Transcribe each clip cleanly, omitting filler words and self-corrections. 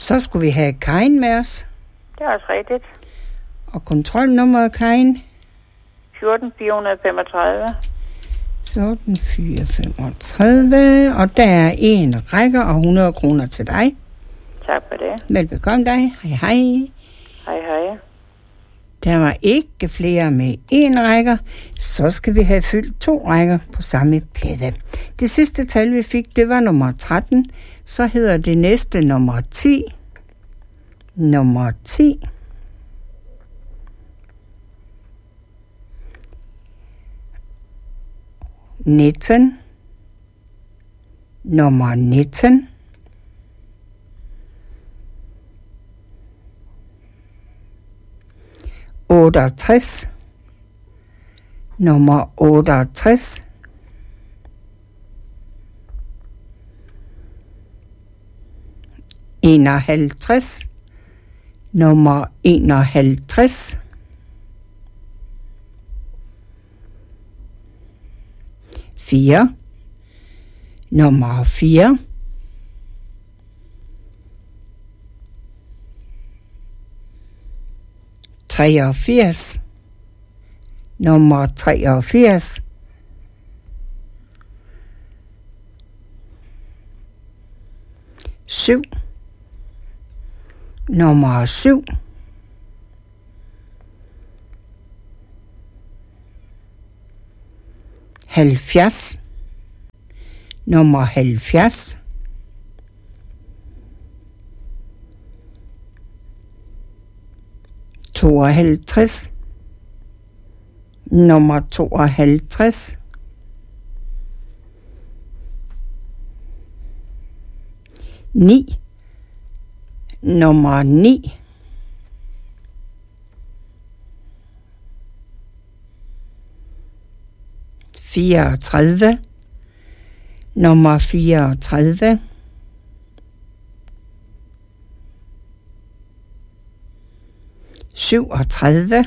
Så skulle vi have Karin med os. Det er også rigtigt. Og kontrolnummeret, Karin? 14435. 14435. Og der er en række og 100 kroner til dig. Tak for det. Velbekomme dig. Hej hej. Hej hej. Der var ikke flere med en række, så skal vi have fyldt 2 rækker på samme plade. Det sidste tal, vi fik, det var nummer 13. Så hedder det næste nummer 10. Nummer 10. Nitten. Nummer 19. Otteogtres. Nummer 68. Enoghalvtreds. Nummer 51. 4. Nummer 4. 83. Nummer 83. 7. Nummer 7. 70. Nummer 70. 52. Nummer 52. 9. Nummer 9. 34. Nummer 34. 37.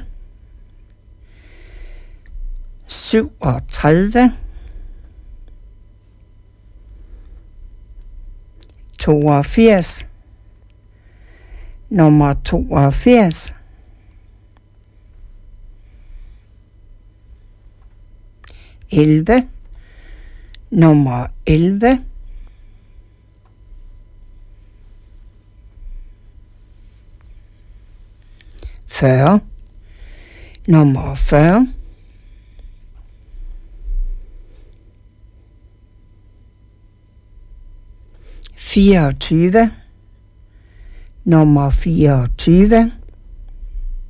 37. 82. Nummer 82. 11. Nummer 11. 40. Nummer 40. 24. Nummer 24.